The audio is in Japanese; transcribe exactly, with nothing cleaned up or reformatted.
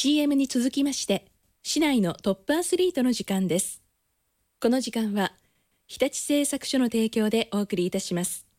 シーエム に続きまして、市内のトップアスリートの時間です。この時間は、日立製作所の提供でお送りいたします。